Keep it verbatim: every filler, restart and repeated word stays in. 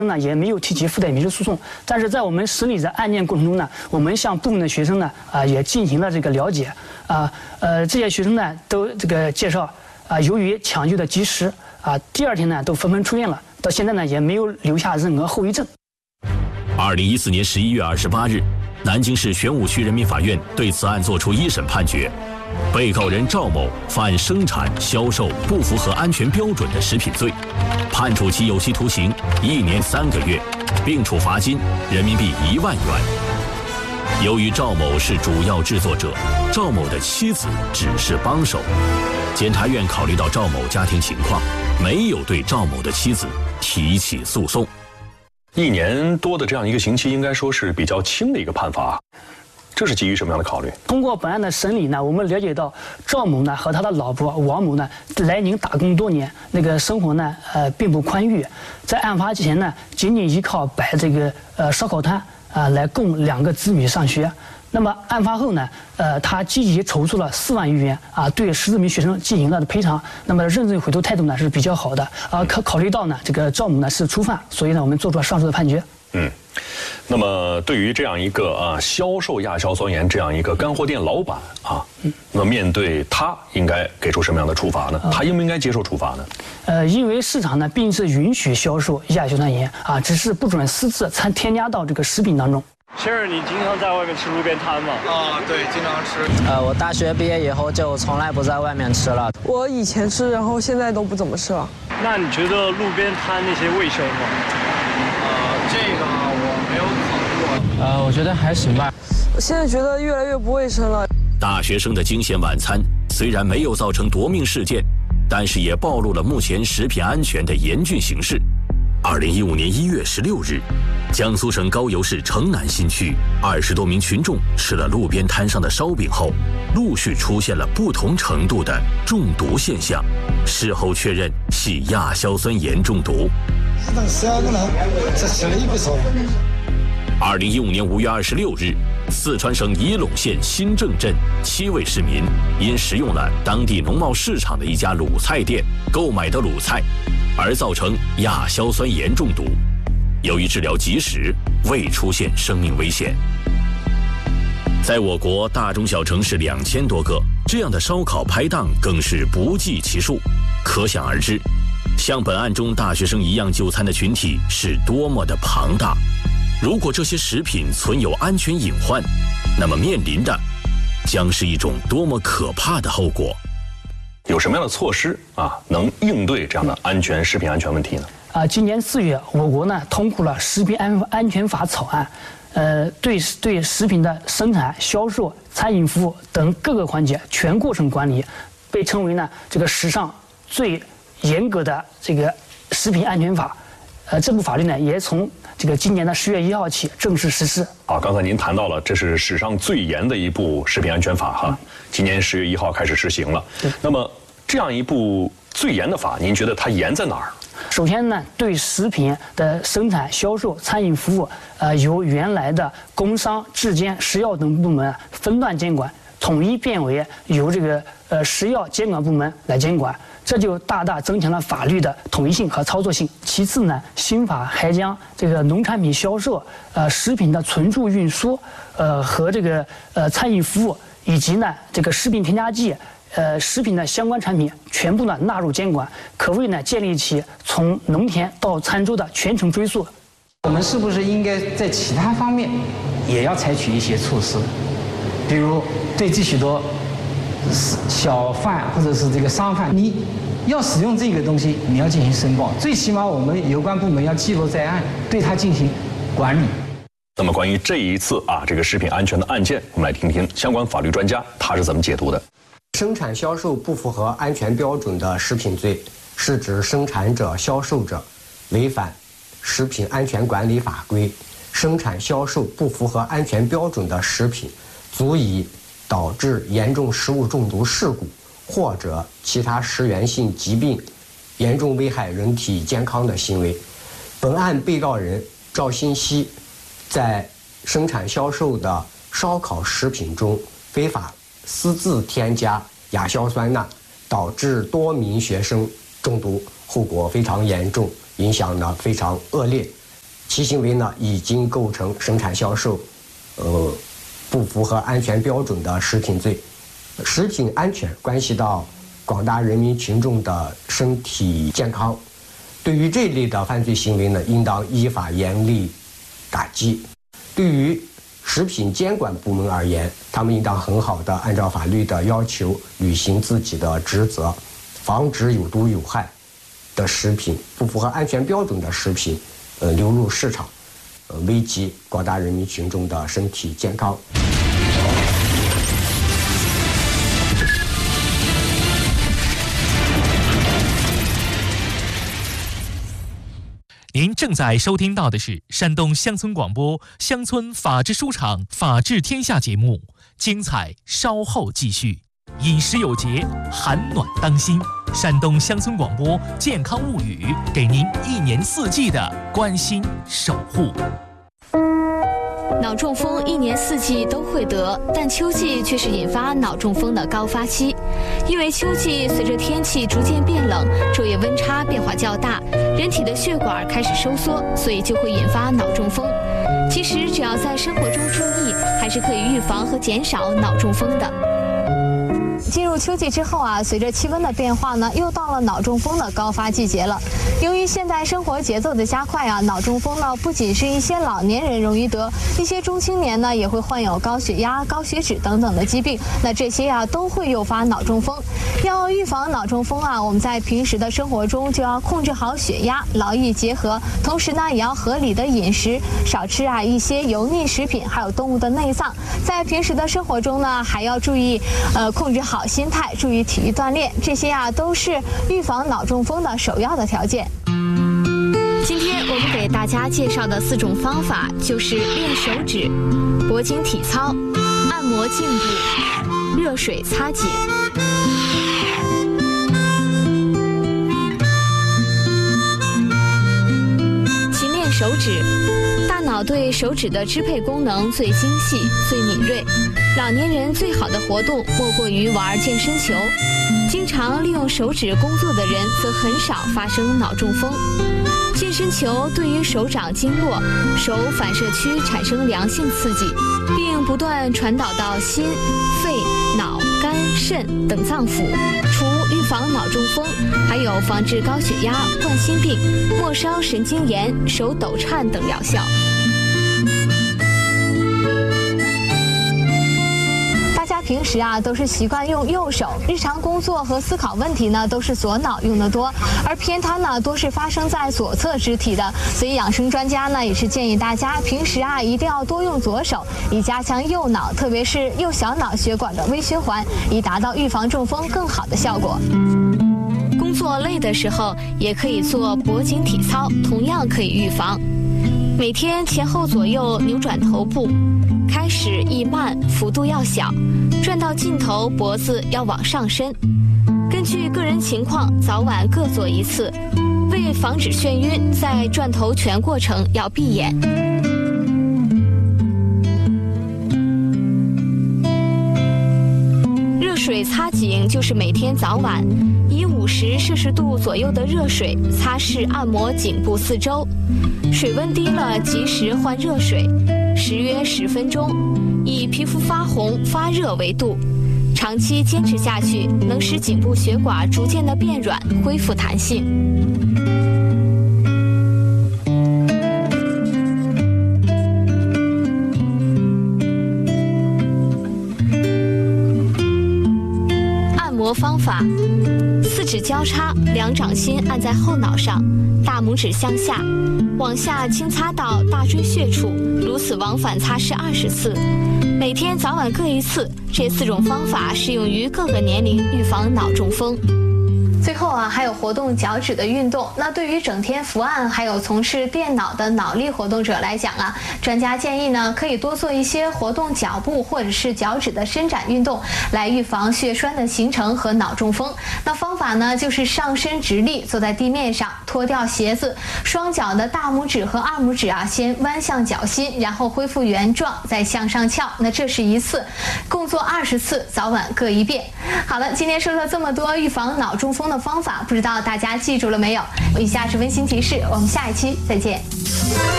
呢也没有提起附带民事诉讼，但是在我们审理的案件过程中呢，我们向部分的学生呢啊也进行了这个了解啊呃这些学生呢都这个介绍啊，由于抢救的及时啊，第二天呢都纷纷出院了，到现在呢也没有留下任何后遗症。 二零一四年十一月二十八日，南京市玄武区人民法院对此案作出一审判决。被告人赵某犯生产、销售不符合安全标准的食品罪，判处其有期徒刑一年三个月，并处罚金人民币一万元。由于赵某是主要制作者，赵某的妻子只是帮手，检察院考虑到赵某家庭情况，没有对赵某的妻子提起诉讼。 一年多的这样一个刑期，应该说是比较轻的一个判罚。这是基于什么样的考虑？ 通过本案的审理呢，我们了解到赵某呢和他的老婆王某呢来宁打工多年，那个生活呢呃并不宽裕，在案发前呢仅仅依靠摆这个呃烧烤摊啊、呃、来供两个子女上学。那么案发后呢，呃，他积极筹措了四万余元啊，对十四名学生进行了赔偿。那么认罪悔错态度呢是比较好的啊。考考虑到呢这个赵某呢是初犯，所以呢我们做出了上述的判决。 嗯。那么，对于这样一个啊销售亚硝酸盐这样一个干货店老板啊，那么面对他应该给出什么样的处罚呢？他应不应该接受处罚呢？ 呃，因为市场呢并是允许销售亚硝酸盐啊，只是不准私自掺添加到这个食品当中。 先生，你经常在外面吃路边摊吗？ 啊，对，经常吃。 呃，我大学毕业以后就从来不在外面吃了。 我以前吃，然后现在都不怎么吃了。 那你觉得路边摊那些卫生吗？ 呃，这个我没有考虑过。 呃，我觉得还行吧。 我现在觉得越来越不卫生了。 大学生的惊险晚餐虽然没有造成夺命事件，但是也暴露了目前食品安全的严峻形势。二零一五年一月十六日，江苏省高邮市城南新区二十多名群众吃了路边摊上的烧饼后，陆续出现了不同程度的中毒现象，事后确认系亚硝酸盐中毒。二零一五年五月二十六日，四川省仪陇县新郑镇七位市民因食用了当地农贸市场的一家卤菜店购买的卤菜，而造成亚硝酸盐中毒。由于治疗及时，未出现生命危险。在我国大中小城市两千多个，这样的烧烤拍档更是不计其数，可想而知，像本案中大学生一样就餐的群体是多么的庞大。如果这些食品存有安全隐患，那么面临的将是一种多么可怕的后果。 有什么样的措施啊，能应对这样的安全食品安全问题呢？ 啊，今年四月，我国呢通过了《食品安安全法》草案，呃，对对食品的生产、销售、餐饮服务等各个环节全过程管理，被称为呢这个史上最严格的这个食品安全法。呃，这部法律呢也从这个今年的十月一号起正式实施。 啊，刚才您谈到了，这是史上最严的一部食品安全法哈，嗯、今年十月一号开始实行了。那么这样一部最严的法，您觉得它严在哪儿？ 首先呢，对食品的生产、销售、餐饮服务，呃，由原来的工商、质监、食药等部门分段监管，统一变为由这个呃食药监管部门来监管，这就大大增强了法律的统一性和操作性。其次呢，新法还将这个农产品销售、呃食品的存储运输，呃和这个呃餐饮服务以及呢这个食品添加剂。呃，食品的相关产品全部呢纳入监管，可谓呢建立起从农田到餐桌的全程追溯。 我们是不是应该在其他方面也要采取一些措施，比如对这许多小贩或者是这个商贩，你要使用这个东西，你要进行申报，最起码我们有关部门要记录在案，对它进行管理。 那么关于这一次啊这个食品安全的案件，我们来听听相关法律专家他是怎么解读的。 生产销售不符合安全标准的食品罪，是指生产者、销售者违反食品安全管理法规，生产销售不符合安全标准的食品，足以导致严重食物中毒事故或者其他食源性疾病，严重危害人体健康的行为。本案被告人赵新熙在生产销售的烧烤食品中非法私自添加亚硝酸钠，导致多名学生中毒，后果非常严重，影响呢非常恶劣。 其行为呢已经构成生产销售，呃，不符合安全标准的食品罪。食品安全关系到广大人民群众的身体健康，对于这类的犯罪行为呢，应当依法严厉打击。对于食品监管部门而言，他们应当很好的按照法律的要求履行自己的职责，防止有毒有害的食品、不符合安全标准的食品，呃，流入市场，呃，危及广大人民群众的身体健康。 您正在收听到的是山东乡村广播乡村法制书场法治天下节目，精彩稍后继续。饮食有节，寒暖当心。山东乡村广播健康物语，给您一年四季的关心守护。 脑中风一年四季都会得，但秋季却是引发脑中风的高发期。因为秋季随着天气逐渐变冷，昼夜温差变化较大，人体的血管开始收缩，所以就会引发脑中风。其实只要在生活中注意，还是可以预防和减少脑中风的。进入秋季之后啊，随着气温的变化呢，又到了脑中风的高发季节了。由于现代生活节奏的加快啊，脑中风呢不仅是一些老年人容易得，一些中青年呢也会患有高血压、高血脂等等的疾病。那这些啊都会诱发脑中风。要预防脑中风啊，我们在平时的生活中就要控制好血压，劳逸结合，同时呢也要合理的饮食，少吃啊一些油腻食品，还有动物的内脏。在平时的生活中呢，还要注意呃控制好心态，注意体育锻炼，这些啊都是预防脑中风的首要的条件。今天我们给大家介绍的四种方法就是练手指、脖颈体操、按摩颈部、热水擦颈。勤练手指。大脑对手指的支配功能最精细、最敏锐。老年人最好的活动莫过于玩健身球。经常利用手指工作的人，则很少发生脑中风。健身球对于手掌经络、手反射区产生良性刺激，并不断传导到心、肺、脑、肝、肾等脏腑。除预防脑中风，还有防治高血压、冠心病、末梢神经炎、手抖颤等疗效。平时啊都是习惯用右手，日常工作和思考问题呢都是左脑用得多，而偏瘫呢多是发生在左侧肢体的，所以养生专家呢也是建议大家平时啊一定要多用左手，以加强右脑，特别是右小脑血管的微循环，以达到预防中风更好的效果。工作累的时候也可以做脖颈体操，同样可以预防。每天前后左右扭转头部，开始易慢，幅度要小，转到尽头脖子要往上伸。根据个人情况，早晚各做一次。为防止眩晕，在转头全过程要闭眼。热水擦颈就是每天早晚以五十摄氏度左右的热水擦拭按摩颈部四周，水温低了及时换热水，时约十分钟，以皮肤发红发热为度。长期坚持下去，能使颈部血管逐渐的变软，恢复弹性。按摩方法：四指交叉，两掌心按在后脑上，大拇指向下，往下轻擦到大椎穴处，如此往返擦拭二十次，每天早晚各一次。这四种方法适用于各个年龄，预防脑中风。最后啊，还有活动脚趾的运动。那对于整天伏案还有从事电脑的脑力活动者来讲啊，专家建议呢，可以多做一些活动脚部或者是脚趾的伸展运动，来预防血栓的形成和脑中风。那方法呢，就是上身直立，坐在地面上，脱掉鞋子，双脚的大拇指和二拇指啊，先弯向脚心，然后恢复原状，再向上翘。那这是一次，共做二十次，早晚各一遍。好了，今天说了这么多预防脑中风的方法，不知道大家记住了没有？以下是温馨提示，我们下一期再见。